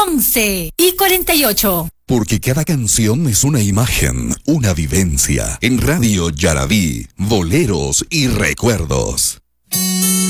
11:48. Porque cada canción es una imagen, una vivencia. En Radio Yarabí, boleros y recuerdos.